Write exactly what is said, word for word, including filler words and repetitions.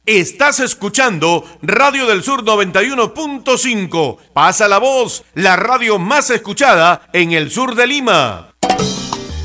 Estás escuchando Radio del Sur noventa y uno punto cinco. Pasa la voz, la radio más escuchada en el sur de Lima.